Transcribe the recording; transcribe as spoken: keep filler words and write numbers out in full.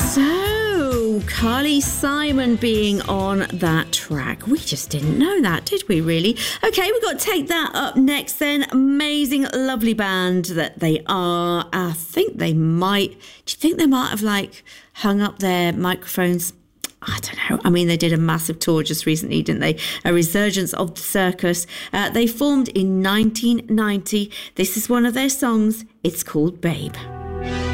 So, Carly Simon being on that track. We just didn't know that, did we, really? Okay, we've got to take that up next then. Amazing, lovely band that they are. I think they might, do you think they might have, like, hung up their microphones? I don't know. I mean, they did a massive tour just recently, didn't they? A resurgence of the circus. Uh, they formed in nineteen ninety. This is one of their songs. It's called Babe.